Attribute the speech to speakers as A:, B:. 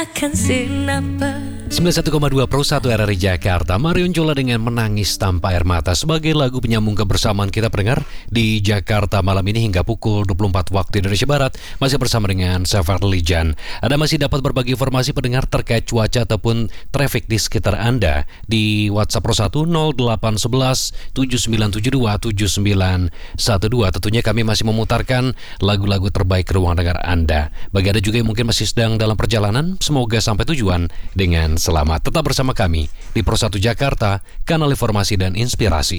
A: Akan sinapa
B: 91,2 Pro 1 RRI Jakarta. Marion Jola dengan Menangis Tanpa Air Mata sebagai lagu penyambung kebersamaan kita pendengar di Jakarta malam ini hingga pukul 24 waktu Indonesia Barat. Masih bersama dengan Safar Lijan. Anda masih dapat berbagi informasi pendengar terkait cuaca ataupun traffic di sekitar Anda di WhatsApp Pro 1 0811 7972 7912. Tentunya kami masih memutarkan lagu-lagu terbaik ke ruang dengar Anda. Bagi Anda juga yang mungkin masih sedang dalam perjalanan, semoga sampai tujuan dengan selamat. Tetap bersama kami di Pro 1 Jakarta, kanal informasi dan inspirasi.